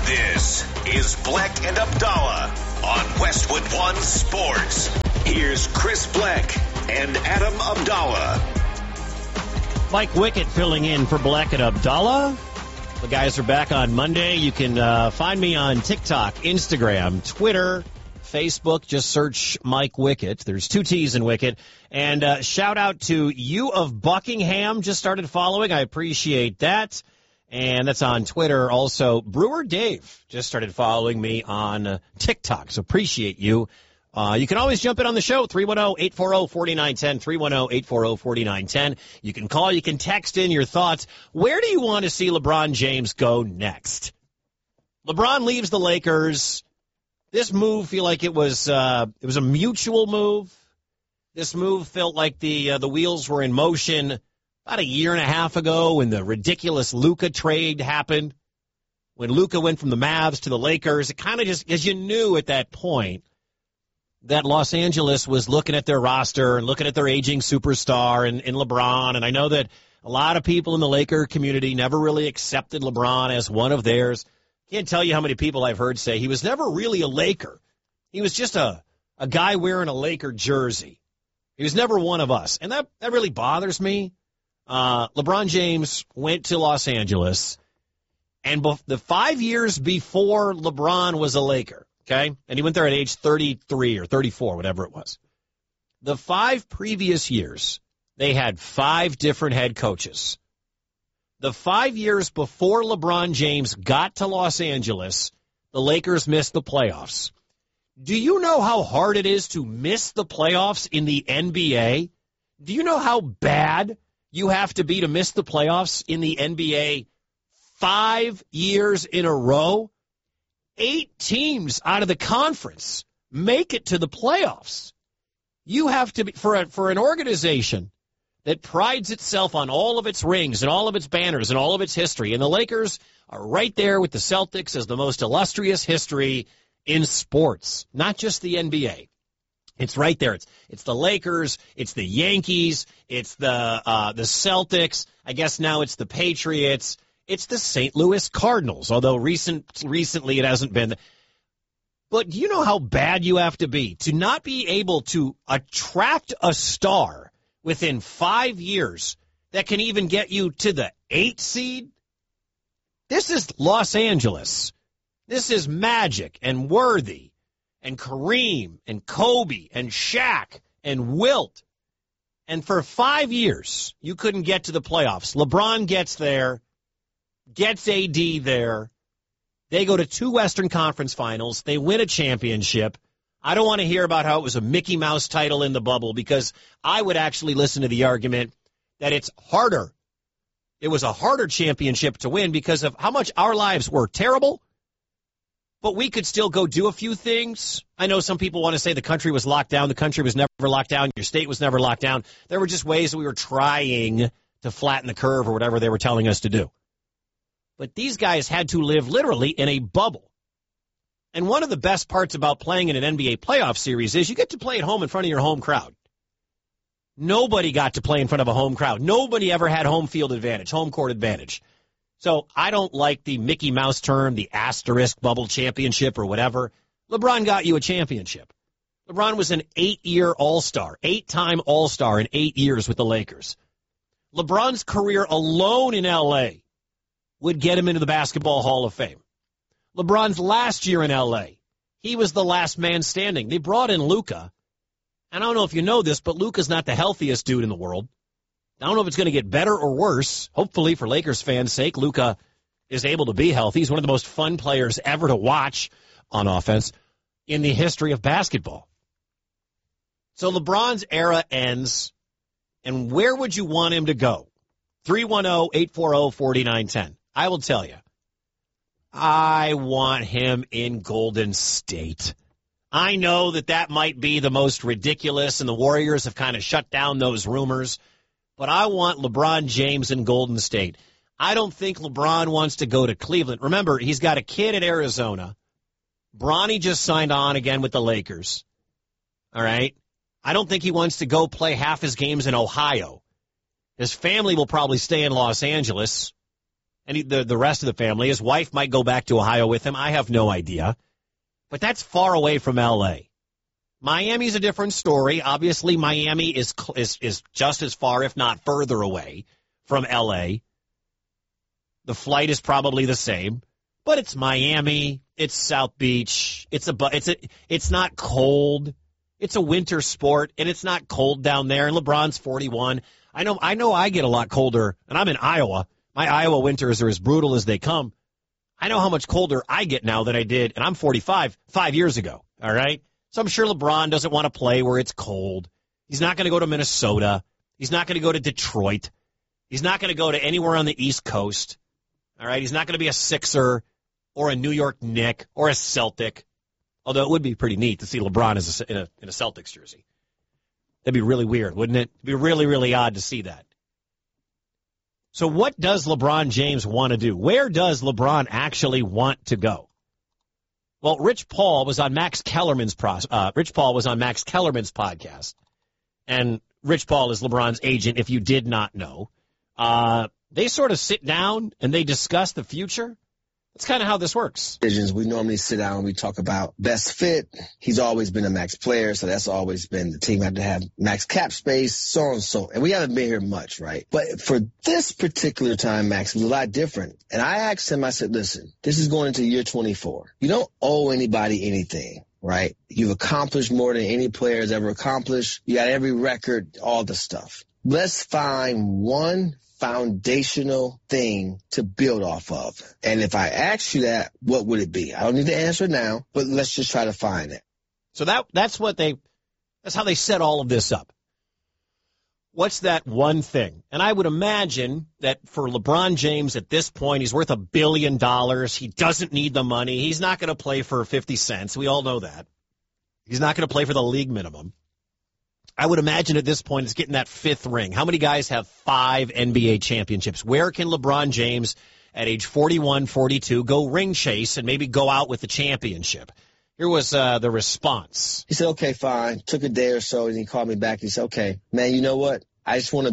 This is Bleck and Abdallah on Westwood One Sports. Here's Chris Bleck and Adam Abdallah. Mike Wickett filling in for Bleck and Abdallah. The guys are back on Monday. You can find me on TikTok, Instagram, Twitter, Facebook. Just search Mike Wickett. There's 2 T's in Wickett. And shout out to U of Buckingham. Just started following. I appreciate that. And that's on Twitter. Also, Brewer Dave just started following me on TikTok. So appreciate you. You can always jump in on the show, 310-840-4910, 310-840-4910. You can call, you can text in your thoughts. Where do you want to see LeBron James go next? LeBron leaves the Lakers. This move feel like it was a mutual move. This move felt like the wheels were in motion about a year and a half ago when the ridiculous Luka trade happened. When Luka went from the Mavs to the Lakers, it kind of just, as you knew at that point, that Los Angeles was looking at their roster and looking at their aging superstar in LeBron. And I know that a lot of people in the Laker community never really accepted LeBron as one of theirs. Can't tell you how many people I've heard say he was never really a Laker. He was just a guy wearing a Laker jersey. He was never one of us. And that really bothers me. LeBron James went to Los Angeles, and the 5 years before LeBron was a Laker, okay? And he went there at age 33 or 34, whatever it was. The 5 previous years, they had 5 different head coaches. The 5 years before LeBron James got to Los Angeles, the Lakers missed the playoffs. Do you know how hard it is to miss the playoffs in the NBA? Do you know how bad you have to be to miss the playoffs in the NBA 5 years in a row? 8 teams out of the conference make it to the playoffs. You have to be, for an organization that prides itself on all of its rings and all of its banners and all of its history, and the Lakers are right there with the Celtics as the most illustrious history in sports, not just the NBA. It's right there. It's the Lakers, it's the Yankees, it's the Celtics. I guess now it's the Patriots. It's the St. Louis Cardinals, although recently it hasn't been. But do you know how bad you have to be to not be able to attract a star within 5 years that can even get you to the 8th seed? This is Los Angeles. This is Magic and Worthy and Kareem and Kobe and Shaq and Wilt. And for 5 years, you couldn't get to the playoffs. LeBron gets there, gets AD there. They go to 2 Western Conference finals. They win a championship. I don't want to hear about how it was a Mickey Mouse title in the bubble, because I would actually listen to the argument that it's harder. It was a harder championship to win because of how much our lives were terrible. But we could still go do a few things. I know some people want to say the country was locked down. The country was never locked down. Your state was never locked down. There were just ways that we were trying to flatten the curve or whatever they were telling us to do. But these guys had to live literally in a bubble. And one of the best parts about playing in an NBA playoff series is you get to play at home in front of your home crowd. Nobody got to play in front of a home crowd. Nobody ever had home field advantage, home court advantage. So I don't like the Mickey Mouse term, the asterisk bubble championship or whatever. LeBron got you a championship. LeBron was an 8-year All-Star, 8-time All-Star in 8 years with the Lakers. LeBron's career alone in L.A. would get him into the Basketball Hall of Fame. LeBron's last year in L.A., he was the last man standing. They brought in Luka. And I don't know if you know this, but Luka's not the healthiest dude in the world. I don't know if it's going to get better or worse. Hopefully, for Lakers fans' sake, Luka is able to be healthy. He's one of the most fun players ever to watch on offense in the history of basketball. So LeBron's era ends, and where would you want him to go? 310-840-4910. I will tell you, I want him in Golden State. I know that might be the most ridiculous, and the Warriors have kind of shut down those rumors. But I want LeBron James in Golden State. I don't think LeBron wants to go to Cleveland. Remember, he's got a kid at Arizona. Bronny just signed on again with the Lakers. All right? I don't think he wants to go play half his games in Ohio. His family will probably stay in Los Angeles. and the rest of the family. His wife might go back to Ohio with him. I have no idea. But that's far away from L.A. Miami's a different story. Obviously, Miami is just as far, if not further away from L.A. The flight is probably the same, but it's Miami. It's South Beach. It's not cold. It's a winter sport, and it's not cold down there. And LeBron's 41. I know I get a lot colder, and I'm in Iowa. My Iowa winters are as brutal as they come. I know how much colder I get now than I did, and I'm 45, 5 years ago, all right? So I'm sure LeBron doesn't want to play where it's cold. He's not going to go to Minnesota. He's not going to go to Detroit. He's not going to go to anywhere on the East Coast, all right? He's not going to be a Sixer or a New York Knick or a Celtic, although it would be pretty neat to see LeBron in a Celtics jersey. That'd be really weird, wouldn't it? It'd be really, really odd to see that. So what does LeBron James want to do? Where does LeBron actually want to go? Well, Rich Paul was on Max Kellerman's podcast, and Rich Paul is LeBron's agent, if you did not know. They sort of sit down and they discuss the future. That's kind of how this works. We normally sit down and we talk about best fit. He's always been a max player, so that's always been the team had to have max cap space, so on and so. And we haven't been here much, right? But for this particular time, Max, it was a lot different. And I asked him, I said, listen, this is going into year 24. You don't owe anybody anything, right? You've accomplished more than any player has ever accomplished. You got every record, all the stuff. Let's find one foundational thing to build off of. And if I ask you that, what would it be? I don't need to answer it now, but let's just try to find it. So that's how they set all of this up. What's that one thing? And I would imagine that for LeBron James at this point, he's worth $1 billion. He doesn't need the money. He's not going to play for 50 cents. We all know that. He's not going to play for the league minimum. I would imagine at this point it's getting that 5th ring. How many guys have 5 NBA championships? Where can LeBron James at age 41, 42 go ring chase and maybe go out with the championship? Here was the response. He said, okay, fine. Took a day or so, and he called me back. He said, okay, man, you know what? I just want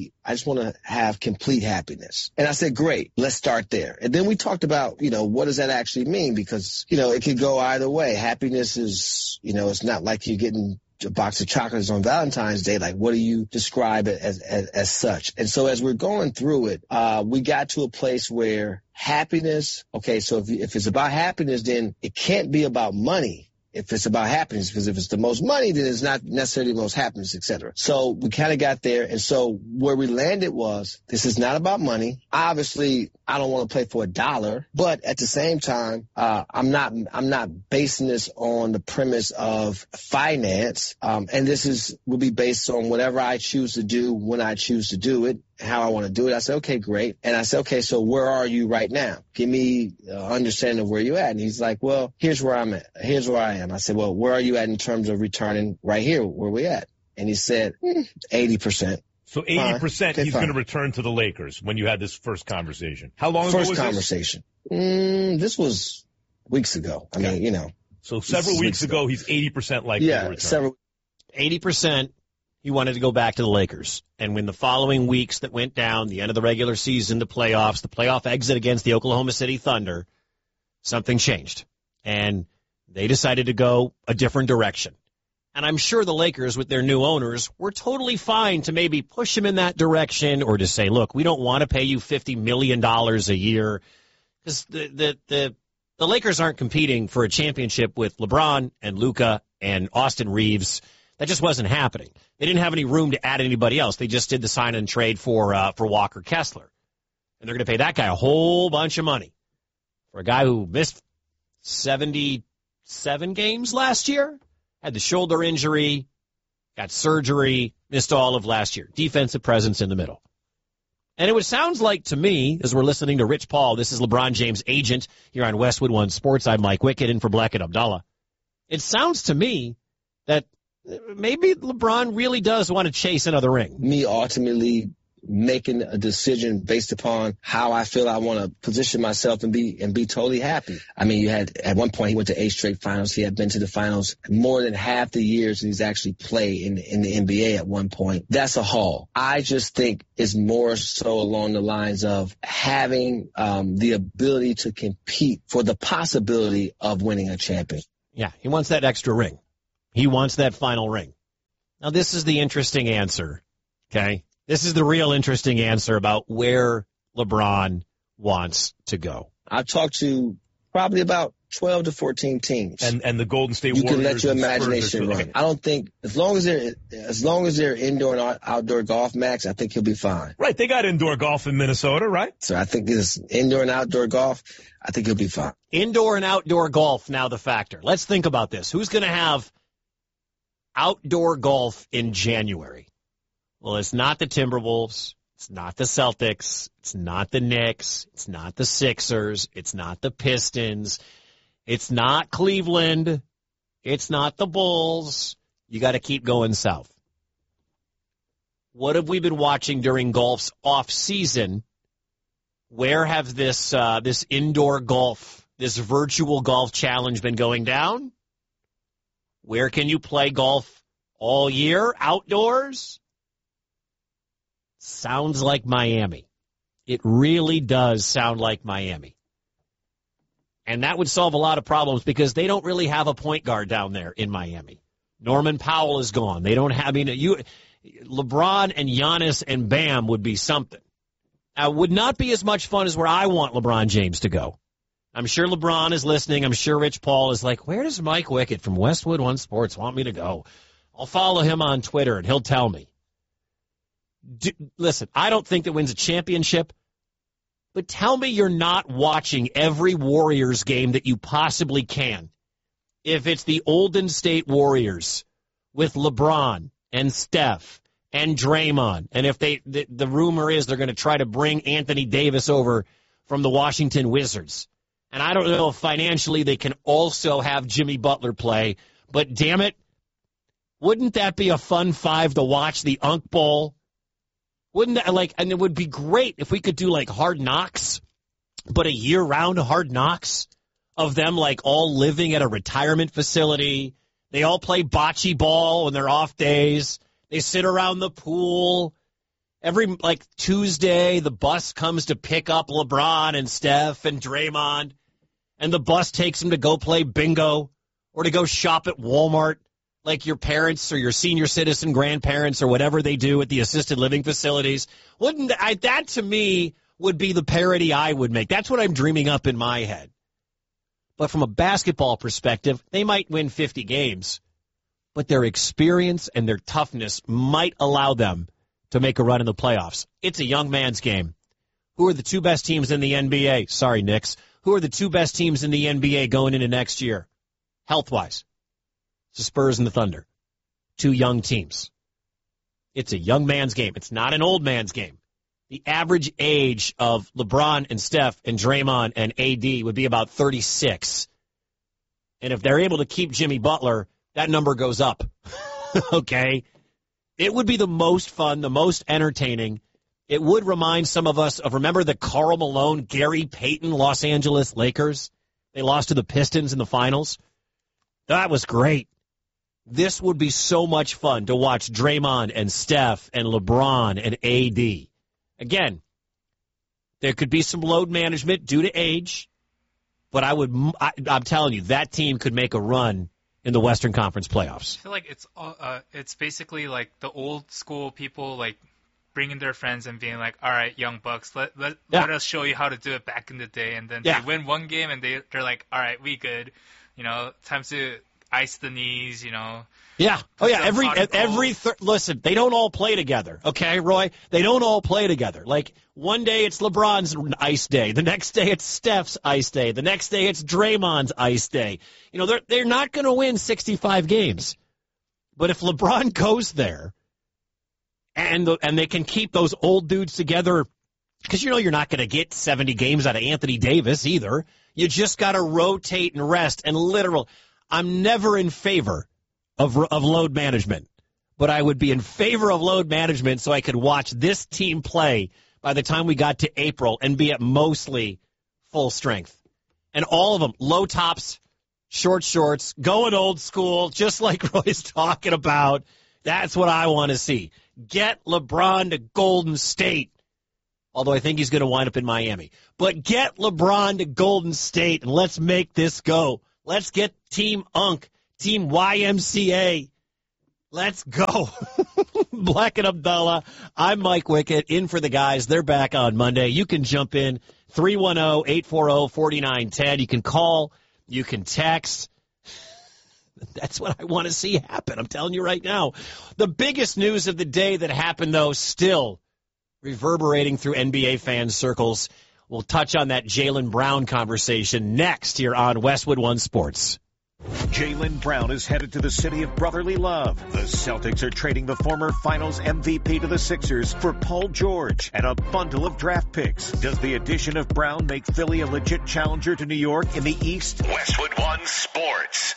to have complete happiness. And I said, great, let's start there. And then we talked about, what does that actually mean? Because, it could go either way. Happiness is, it's not like you're getting a box of chocolates on Valentine's Day. Like, what do you describe it as such? And so as we're going through it, we got to a place where happiness, okay, so if it's about happiness, then it can't be about money. If it's about happiness, because if it's the most money, then it's not necessarily the most happiness, etc. So we kind of got there. And so where we landed was, this is not about money. Obviously, I don't want to play for $1, but at the same time, I'm not basing this on the premise of finance. And this will be based on whatever I choose to do, when I choose to do it, how I want to do it. I said, okay, great. And I said, okay, so where are you right now? Give me an understanding of where you're at. And he's like, well, here's where I'm at. Here's where I am. I said, well, where are you at in terms of returning right here, where we at? And he said, 80%. So 80% he's going to return to the Lakers when you had this first conversation. How long ago was this? First conversation. This was weeks ago. I mean, So several weeks ago, he's 80% likely to return. 80%. He wanted to go back to the Lakers. And when the following weeks that went down, the end of the regular season, the playoff exit against the Oklahoma City Thunder, something changed. And they decided to go a different direction. And I'm sure the Lakers, with their new owners, were totally fine to maybe push him in that direction or to say, look, we don't want to pay you $50 million a year. Because the Lakers aren't competing for a championship with LeBron and Luka and Austin Reeves. That just wasn't happening. They didn't have any room to add anybody else. They just did the sign and trade for Walker Kessler. And they're going to pay that guy a whole bunch of money for a guy who missed 77 games last year, had the shoulder injury, got surgery, missed all of last year. Defensive presence in the middle. And it sounds like to me, as we're listening to Rich Paul, this is LeBron James' agent here on Westwood One Sports. I'm Mike Wickett in for Black and Abdallah. It sounds to me that maybe LeBron really does want to chase another ring. Me ultimately making a decision based upon how I feel I want to position myself and be totally happy. I mean, you had at one point he went to 8 straight finals. He had been to the finals more than half the years he's actually played in the NBA at one point. That's a haul. I just think it's more so along the lines of having the ability to compete for the possibility of winning a championship. Yeah, he wants that extra ring. He wants that final ring. Now, this is the interesting answer, okay? This is the real interesting answer about where LeBron wants to go. I've talked to probably about 12 to 14 teams. And the Golden State Warriors. You can let your imagination run. I don't think, as long as they're indoor and outdoor golf, Max, I think he'll be fine. Right, they got indoor golf in Minnesota, right? So I think this indoor and outdoor golf, I think he'll be fine. Indoor and outdoor golf, now the factor. Let's think about this. Who's going to have outdoor golf in January? Well, it's not the Timberwolves. It's not the Celtics. It's not the Knicks. It's not the Sixers. It's not the Pistons. It's not Cleveland. It's not the Bulls. You got to keep going south. What have we been watching during golf's off season? Where have this indoor golf, this virtual golf challenge been going down? Where can you play golf all year outdoors? Sounds like Miami. It really does sound like Miami. And that would solve a lot of problems because they don't really have a point guard down there in Miami. Norman Powell is gone. They don't have, LeBron and Giannis and Bam would be something. Would not be as much fun as where I want LeBron James to go. I'm sure LeBron is listening. I'm sure Rich Paul is like, where does Mike Wickett from Westwood One Sports want me to go? I'll follow him on Twitter and he'll tell me. Listen, I don't think that wins a championship, but tell me you're not watching every Warriors game that you possibly can. If it's the Golden State Warriors with LeBron and Steph and Draymond, and if the rumor is they're going to try to bring Anthony Davis over from the Washington Wizards. And I don't know if financially they can also have Jimmy Butler play, but damn it, wouldn't that be a fun 5 to watch, the Unk Bowl? Wouldn't that, and it would be great if we could do Hard Knocks, but a year-round Hard Knocks of them all living at a retirement facility. They all play bocce ball on their off days. They sit around the pool. Every Tuesday, the bus comes to pick up LeBron and Steph and Draymond, and the bus takes them to go play bingo or to go shop at Walmart. Like your parents or your senior citizen grandparents or whatever they do at the assisted living facilities. That to me would be the parody I would make. That's what I'm dreaming up in my head. But from a basketball perspective, they might win 50 games, but their experience and their toughness might allow them to make a run in the playoffs. It's a young man's game. Who are the 2 best teams in the NBA? Sorry, Knicks. Who are the 2 best teams in the NBA going into next year, health-wise? It's the Spurs and the Thunder. 2 young teams. It's a young man's game. It's not an old man's game. The average age of LeBron and Steph and Draymond and AD would be about 36. And if they're able to keep Jimmy Butler, that number goes up. Okay? It would be the most fun, the most entertaining. It would remind some of us of, remember the Karl Malone, Gary Payton, Los Angeles Lakers? They lost to the Pistons in the finals. That was great. This would be so much fun to watch Draymond and Steph and LeBron and AD. Again, there could be some load management due to age, but I'm telling you, that team could make a run in the Western Conference playoffs. I feel like it's basically like the old school people bringing their friends and being like, all right, young bucks, let us show you how to do it back in the day. And then they win one game and they're like, all right, we good. Time to ice the knees, Yeah. Oh, yeah. Listen, they don't all play together. Okay, Roy? They don't all play together. One day it's LeBron's ice day. The next day it's Steph's ice day. The next day it's Draymond's ice day. They're not going to win 65 games. But if LeBron goes there and they can keep those old dudes together, because you're not going to get 70 games out of Anthony Davis either. You just got to rotate and rest and I'm never in favor of load management. but I would be in favor of load management so I could watch this team play by the time we got to April and be at mostly full strength. And all of them, low tops, short shorts, going old school, just like Roy's talking about. That's what I want to see. Get LeBron to Golden State. Although I think he's going to wind up in Miami. But get LeBron to Golden State, and let's make this go. Let's get Team Unk, Team YMCA. Let's go. Black and Abdallah. I'm Mike Wickett, in for the guys. They're back on Monday. You can jump in, 310-840-4910. You can call. You can text. That's what I want to see happen. I'm telling you right now. The biggest news of the day that happened, though, still reverberating through NBA fan circles. We'll touch on that Jaylen Brown conversation next here on Westwood One Sports. Jaylen Brown is headed to the city of brotherly love. The Celtics are trading the former Finals MVP to the Sixers for Paul George and a bundle of draft picks. Does the addition of Brown make Philly a legit challenger to New York in the East? Westwood One Sports.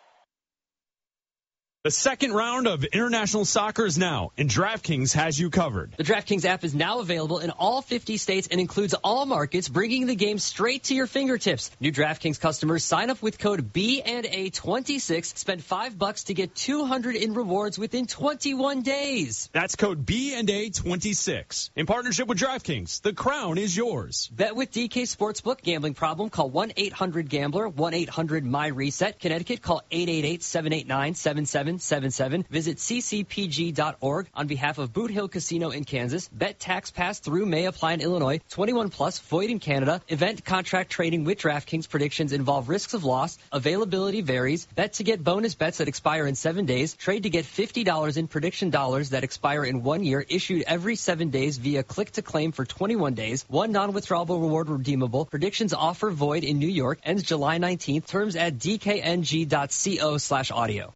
The second round of international soccer is now, and DraftKings has you covered. The DraftKings app is now available in all 50 states and includes all markets, bringing the game straight to your fingertips. New DraftKings customers sign up with code B&A26, spend $5 to get $200 in rewards within 21 days. That's code B&A26. In partnership with DraftKings, the crown is yours. Bet with DK Sportsbook. Gambling problem? Call 1-800-GAMBLER, 1-800-MY-RESET. Connecticut, call 888-789-7777. Visit ccpg.org on behalf of Boot Hill Casino in Kansas. Bet tax pass through may apply in Illinois. 21 plus, void in Canada. Event contract trading with DraftKings. Predictions involve risks of loss. Availability varies. Bet to get bonus bets that expire in 7 days. Trade to get $50 in prediction dollars that expire in 1 year. Issued every 7 days via click to claim for 21 days. One non-withdrawable reward redeemable. Predictions offer void in New York. Ends July 19th. Terms at dkng.co/audio.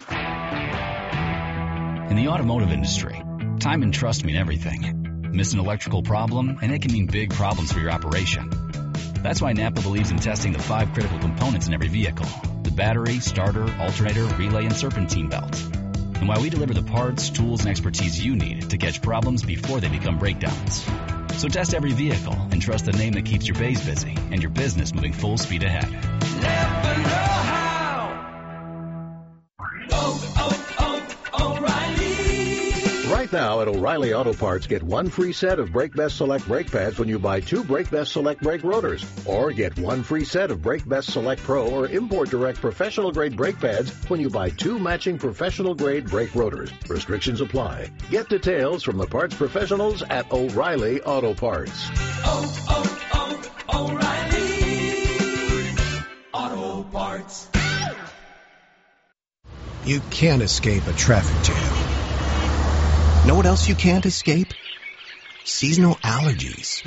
In the automotive industry, time and trust mean everything. Miss an electrical problem, and it can mean big problems for your operation. That's why Napa believes in testing the 5 critical components in every vehicle: the battery, starter, alternator, relay, and serpentine belt. And why we deliver the parts, tools, and expertise you need to catch problems before they become breakdowns. So test every vehicle and trust the name that keeps your bays busy and your business moving full speed ahead. Never know how. Right now at O'Reilly Auto Parts, get 1 free set of Brake Best Select brake pads when you buy 2 Brake Best Select brake rotors. Or get 1 free set of Brake Best Select Pro or Import Direct professional grade brake pads when you buy 2 matching professional grade brake rotors. Restrictions apply. Get details from the parts professionals at O'Reilly Auto Parts. O'Reilly Auto Parts. You can't escape a traffic jam. Know what else you can't escape? Seasonal allergies.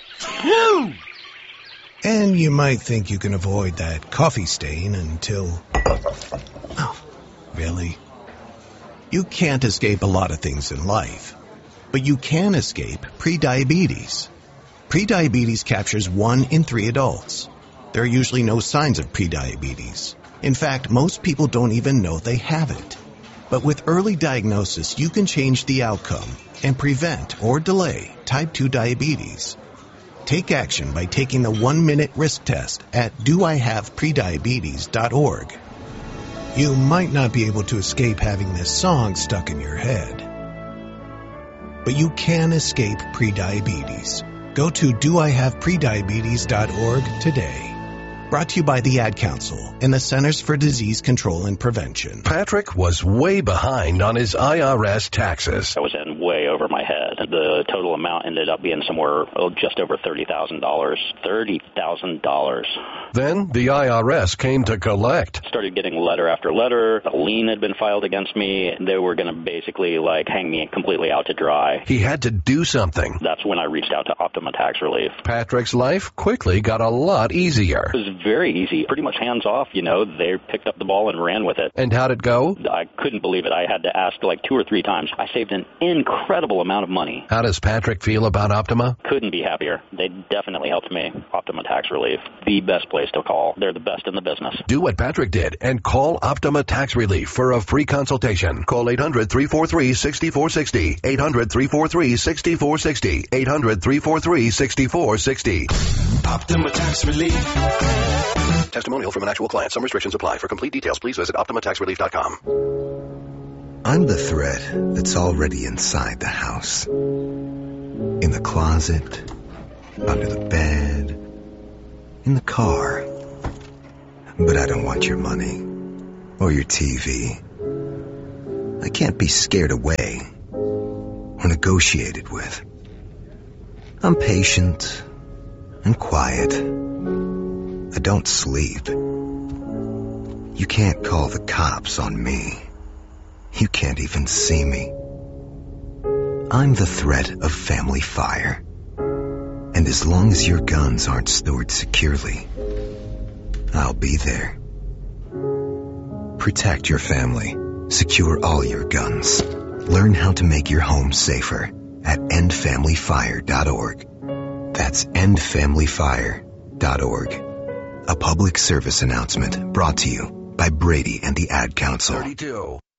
And you might think you can avoid that coffee stain until... Oh, really? You can't escape a lot of things in life, but you can escape prediabetes. Prediabetes captures 1 in 3 adults. There are usually no signs of prediabetes. In fact, most people don't even know they have it. But with early diagnosis, you can change the outcome and prevent or delay type 2 diabetes. Take action by taking the 1-minute risk test at doihaveprediabetes.org. You might not be able to escape having this song stuck in your head, but you can escape prediabetes. Go to doihaveprediabetes.org today. Brought to you by the Ad Council and the Centers for Disease Control and Prevention. Patrick was way behind on his IRS taxes. I was in way over my head. The total amount ended up being somewhere just over $30,000. $30,000. Then the IRS came to collect. Started getting letter after letter. A lien had been filed against me. They were going to basically hang me completely out to dry. He had to do something. That's when I reached out to Optima Tax Relief. Patrick's life quickly got a lot easier. It was very easy, pretty much hands off, they picked up the ball and ran with it. And how'd it go? I couldn't believe it. I had to ask 2 or 3 times. I saved an incredible incredible amount of money. How does Patrick feel about Optima? Couldn't be happier. They definitely helped me. Optima Tax Relief, the best place to call. They're the best in the business. Do what Patrick did and call Optima Tax Relief for a free consultation. Call 800-343-6460. 800-343-6460. 800-343-6460. Optima Tax Relief. Testimonial from an actual client. Some restrictions apply. For complete details, please visit OptimaTaxRelief.com. I'm the threat that's already inside the house. In the closet, under the bed, in the car. But I don't want your money or your TV. I can't be scared away or negotiated with. I'm patient and quiet. I don't sleep. You can't call the cops on me. You can't even see me. I'm the threat of family fire. And as long as your guns aren't stored securely, I'll be there. Protect your family. Secure all your guns. Learn how to make your home safer at endfamilyfire.org. That's endfamilyfire.org. A public service announcement brought to you by Brady and the Ad Council. 32.